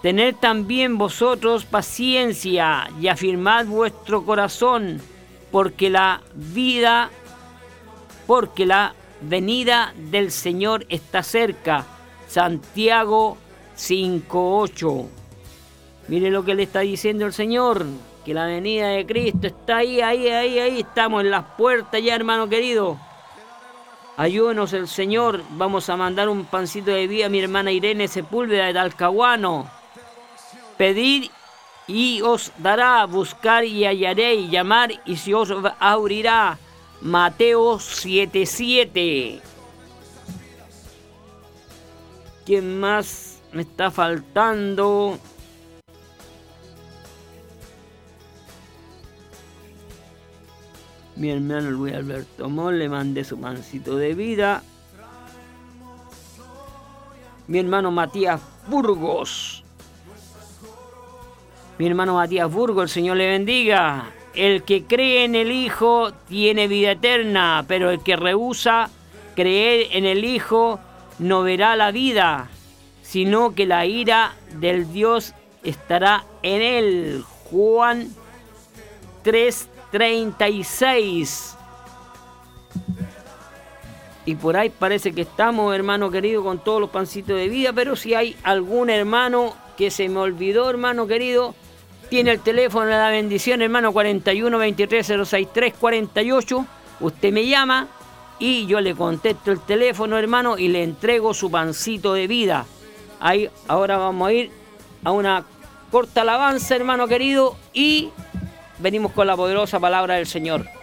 Tened también vosotros paciencia y afirmad vuestro corazón, porque la venida del Señor está cerca. Santiago 5:8. Mire lo que le está diciendo el Señor, que la venida de Cristo está ahí, estamos en las puertas ya, hermano querido. Ayúdenos el Señor. Vamos a mandar un pancito de vida a mi hermana Irene Sepúlveda de Talcahuano. Pedid y os dará, buscar y hallaréis, llamar y se os abrirá. Mateo 7:7. ¿Quién más me está faltando? Mi hermano Luis Alberto Mol, le mandé su pancito de vida. Mi hermano Matías Burgos. El Señor le bendiga. El que cree en el Hijo tiene vida eterna, pero el que rehúsa creer en el Hijo no verá la vida, sino que la ira del Dios estará en él. Juan 3:36. Y por ahí parece que estamos, hermano querido, con todos los pancitos de vida, pero si hay algún hermano que se me olvidó, hermano querido, tiene el teléfono de la bendición, hermano, 41 23 063 48. Usted me llama y yo le contesto el teléfono, hermano, y le entrego su pancito de vida. Ahí, ahora vamos a ir a una corta alabanza, hermano querido, y venimos con la poderosa palabra del Señor.